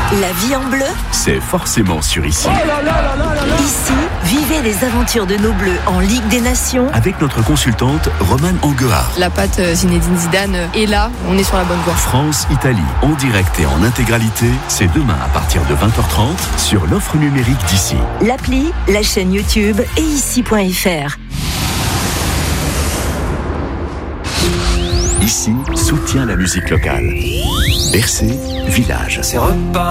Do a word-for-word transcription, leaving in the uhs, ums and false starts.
La vie en bleu, c'est forcément sur Ici. Oh là là là là là là. Ici, vivez les aventures de nos Bleus en Ligue des Nations. Avec notre consultante Romane Anguard. La patte Zinedine Zidane est là, on est sur la bonne voie. France-Italie, en direct et en intégralité, c'est demain à partir de vingt heures trente sur l'offre numérique d'Ici. L'appli, la chaîne YouTube et ici point f r. Ici soutient la musique locale. Bercé, village. C'est repas.